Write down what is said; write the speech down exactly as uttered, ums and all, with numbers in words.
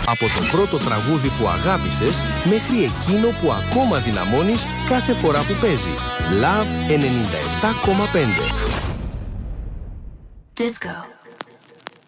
Από το πρώτο τραγούδι που αγάπησες μέχρι εκείνο που ακόμα δυναμώνεις κάθε φορά που παίζει. Love ενενήντα επτά κόμμα πέντε. Disco.